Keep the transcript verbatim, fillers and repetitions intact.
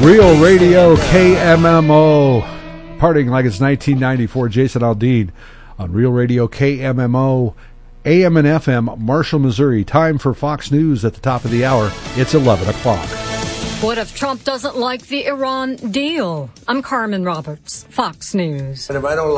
Real Radio K M M O, partying like it's nineteen ninety-four. Jason Aldean on Real Radio K M M O, A M and F M, Marshall, Missouri. Time for Fox News at the top of the hour. It's eleven o'clock. What if Trump doesn't like the Iran deal? I'm Carmen Roberts, Fox News. And if I don't